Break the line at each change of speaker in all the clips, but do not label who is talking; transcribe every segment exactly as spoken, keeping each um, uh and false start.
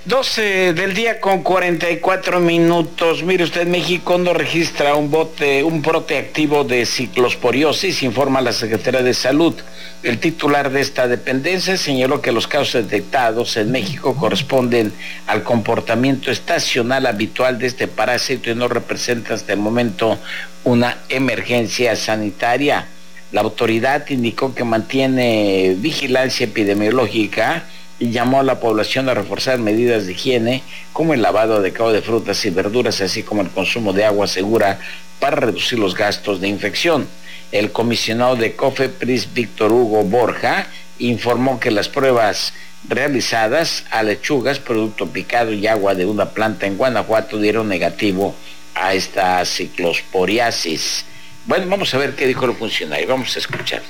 doce del día con cuarenta y cuatro minutos. Mire usted, México no registra un bote, un brote activo de ciclosporiosis, informa la Secretaría de Salud. El titular de esta dependencia señaló que los casos detectados en México corresponden al comportamiento estacional habitual de este parásito y no representa hasta el momento una emergencia sanitaria. La autoridad indicó que mantiene vigilancia epidemiológica y llamó a la población a reforzar medidas de higiene como el lavado adecuado de frutas y verduras, así como el consumo de agua segura para reducir los gastos de infección. El comisionado de COFEPRIS, Víctor Hugo Borja, informó que las pruebas realizadas a lechugas, producto picado y agua de una planta en Guanajuato dieron negativo a esta ciclosporiasis. Bueno, vamos a ver qué dijo el funcionario, vamos a escuchar.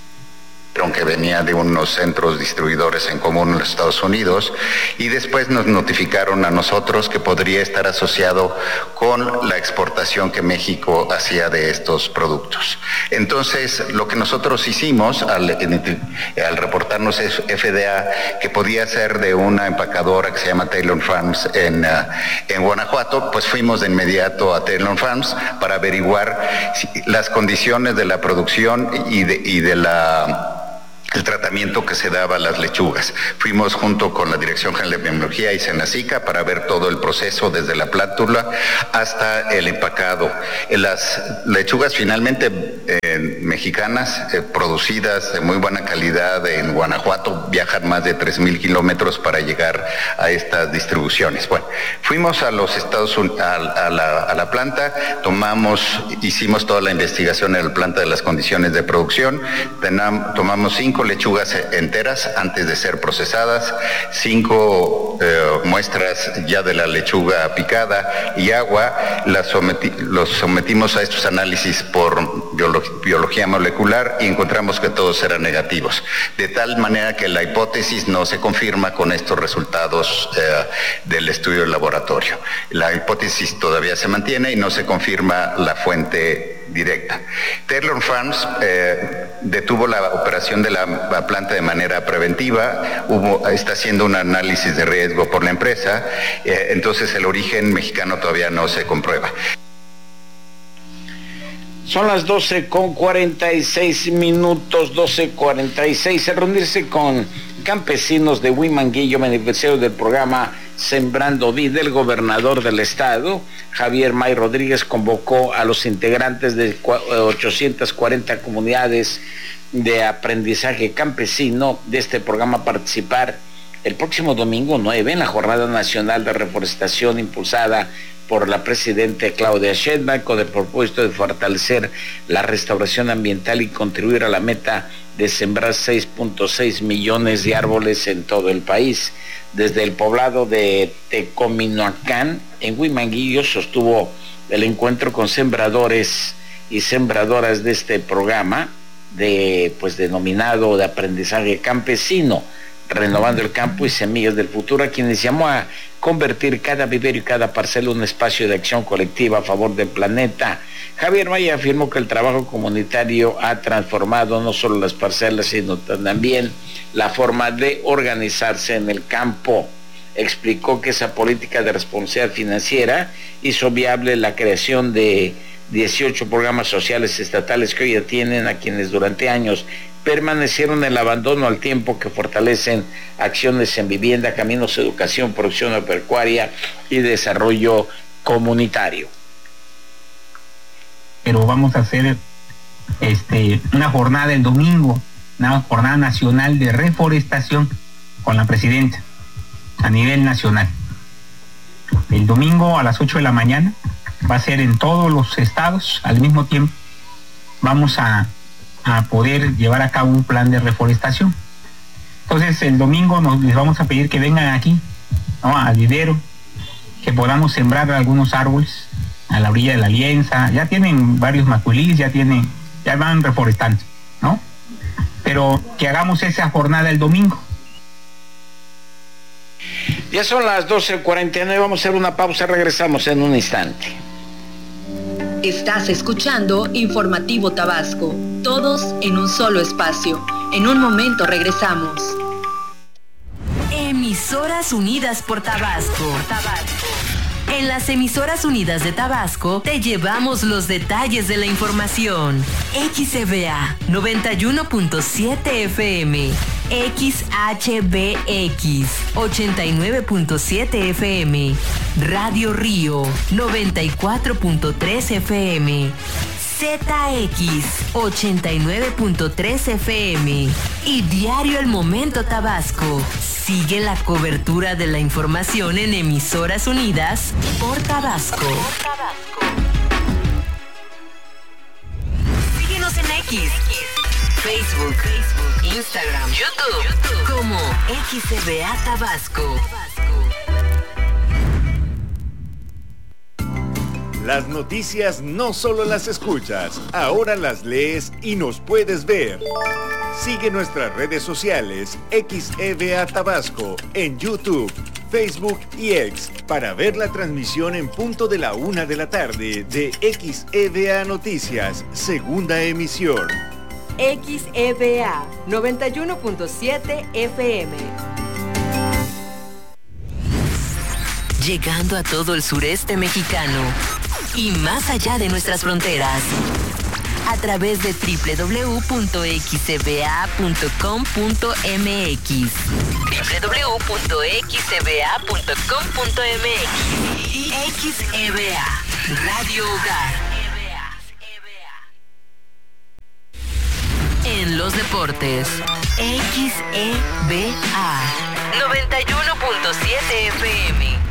Que venía de unos centros distribuidores en común en los Estados Unidos, y después nos notificaron a nosotros que podría estar asociado con la exportación que México hacía de estos productos. Entonces, lo que nosotros hicimos al, al reportarnos F D A que podía ser de una empacadora que se llama Taylor Farms en, uh, en Guanajuato, pues fuimos de inmediato a Taylor Farms para averiguar si, las condiciones de la producción y de, y de la el tratamiento que se daba a las lechugas. Fuimos junto con la Dirección General de Epidemiología y Senacica para ver todo el proceso desde la plántula hasta el empacado. Las lechugas finalmente eh, mexicanas, eh, producidas de muy buena calidad en Guanajuato, viajan más de tres mil kilómetros para llegar a estas distribuciones. Bueno, fuimos a los Estados Unidos, a, a, la, a la planta, tomamos, hicimos toda la investigación en la planta de las condiciones de producción, tenam, tomamos cinco lechugas enteras antes de ser procesadas, cinco eh, muestras ya de la lechuga picada y agua, las someti los sometimos a estos análisis por biolo biología molecular y encontramos que todos eran negativos, de tal manera que la hipótesis no se confirma con estos resultados eh, del estudio del laboratorio. La hipótesis todavía se mantiene y no se confirma la fuente directa. Taylor Farms eh, detuvo la operación de la, la planta de manera preventiva, hubo, está haciendo un análisis de riesgo por la empresa, eh, entonces el origen mexicano todavía no se comprueba.
Son las doce con cuarenta y seis minutos, doce cuarenta y seis. Al reunirse con campesinos de Huimanguillo, beneficiario del programa Sembrando Vida, el gobernador del estado, Javier May Rodríguez, convocó a los integrantes de ochocientas cuarenta comunidades de aprendizaje campesino de este programa a participar el próximo domingo nueve en la Jornada Nacional de Reforestación impulsada por la presidenta Claudia Sheinbaum, con el propósito de fortalecer la restauración ambiental y contribuir a la meta de sembrar seis punto seis millones de árboles en todo el país. Desde el poblado de Tecominoacán, en Huimanguillo, sostuvo el encuentro con sembradores y sembradoras de este programa, de pues denominado de aprendizaje campesino, renovando el campo y semillas del futuro, a quienes llamó a convertir cada vivero y cada parcela en un espacio de acción colectiva a favor del planeta. Javier May afirmó que el trabajo comunitario ha transformado no solo las parcelas, sino también la forma de organizarse en el campo. Explicó que esa política de responsabilidad financiera hizo viable la creación de dieciocho programas sociales estatales que hoy atienden a quienes durante años permanecieron en el abandono, al tiempo que fortalecen acciones en vivienda, caminos, educación, producción agropecuaria y desarrollo comunitario.
Pero vamos a hacer este, una jornada el domingo, una jornada nacional de reforestación con la presidenta a nivel nacional. El domingo a las ocho de la mañana va a ser en todos los estados al mismo tiempo. Vamos a a poder llevar a cabo un plan de reforestación. Entonces el domingo nos, les vamos a pedir que vengan aquí, ¿no?, al vivero, que podamos sembrar algunos árboles a la orilla de la Alianza. Ya tienen varios maculís, ya tienen, ya van reforestando, ¿no? Pero que hagamos esa jornada el domingo.
Ya son las doce cuarenta y nueve, vamos a hacer una pausa, regresamos en un instante.
Estás escuchando Informativo Tabasco, todos en un solo espacio. En un momento regresamos.
Emis
Emisoras Unidas por Tabasco. Tabasco. En las Emisoras Unidas de Tabasco te llevamos los detalles de la información. X E V A noventa y uno punto siete F M, X H B X ochenta y nueve punto siete F M, Radio Río noventa y cuatro punto tres F M, Z X ochenta y nueve punto tres F M y Diario El Momento Tabasco. Sigue la cobertura de la información en Emisoras Unidas por Tabasco. Por Tabasco. Síguenos en X, Facebook, Facebook, Instagram, YouTube, YouTube como X E V A Tabasco.
Las noticias no solo las escuchas, ahora las lees y nos puedes ver. Sigue nuestras redes sociales X E V A Tabasco en YouTube, Facebook y X para ver la transmisión en punto de la una de la tarde de X E V A Noticias, segunda emisión.
X E V A noventa y uno punto siete F M. Llegando a todo el sureste mexicano y más allá de nuestras fronteras. A través de doble u doble u doble u punto x e v a punto com punto m x, doble u doble u doble u punto x e v a punto com punto m x y X E V A, Radio Hogar. En los deportes, X E V A noventa y uno punto siete F M.